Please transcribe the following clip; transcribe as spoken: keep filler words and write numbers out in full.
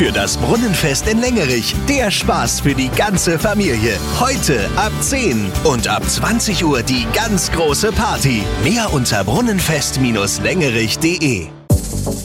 für das Brunnenfest in Längerich. Der Spaß für die ganze Familie. Heute ab zehn und ab zwanzig Uhr die ganz große Party. Mehr unter brunnenfest Bindestrich längerich punkt de.